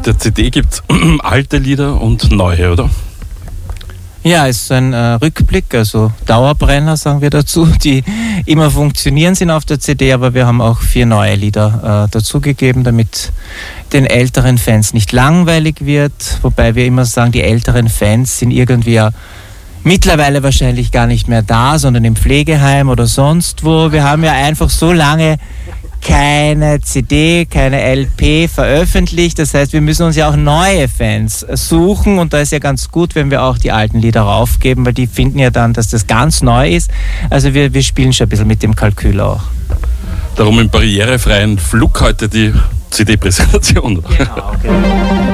der CD gibt es alte Lieder und neue, oder? Ja, es ist ein Rückblick, also Dauerbrenner sagen wir dazu, die immer funktionieren sind auf der CD, aber wir haben auch 4 neue Lieder dazugegeben, damit den älteren Fans nicht langweilig wird, wobei wir immer sagen, die älteren Fans sind irgendwie ja mittlerweile wahrscheinlich gar nicht mehr da, sondern im Pflegeheim oder sonst wo. Wir haben ja einfach so lange keine CD, keine LP veröffentlicht. Das heißt, wir müssen uns ja auch neue Fans suchen und da ist ja ganz gut, wenn wir auch die alten Lieder raufgeben, weil die finden ja dann, dass das ganz neu ist. Also wir spielen schon ein bisschen mit dem Kalkül auch. Darum im barrierefreien Flug heute die CD-Präsentation. Genau.